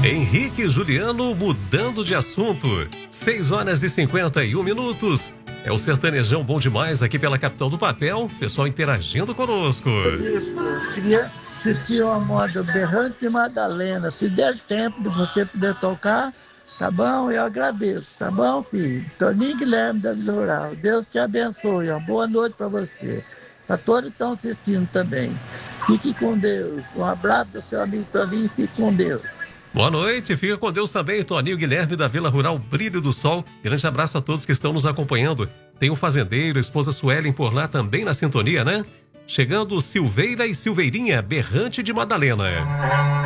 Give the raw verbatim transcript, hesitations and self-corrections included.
Henrique e Juliano mudando de assunto. seis horas e cinquenta e um minutos. É o Sertanejão bom demais aqui pela capital do papel. Pessoal interagindo conosco. Eu queria assistir uma moda Berrante de Madalena. Se der tempo de você poder tocar, tá bom? Eu agradeço, tá bom, filho? Toninho Guilherme da Vila Rural. Deus te abençoe. Uma boa noite para você. Para todos que estão assistindo também. Fique com Deus. Um abraço do seu amigo Toninho. Fique com Deus. Boa noite, fica com Deus também, Toninho Guilherme da Vila Rural Brilho do Sol. Grande abraço a todos que estão nos acompanhando. Tem o fazendeiro, a esposa Suelen por lá também na sintonia, né? Chegando Silveira e Silveirinha, Berrante de Madalena.